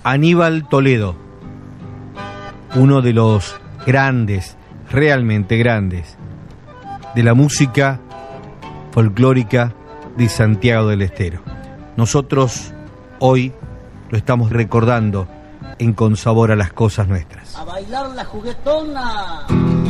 Aníbal Toledo, uno de los grandes, realmente grandes, de la música folclórica de Santiago del Estero. Nosotros hoy lo estamos recordando en Con Sabor a las Cosas Nuestras. A bailar la juguetona.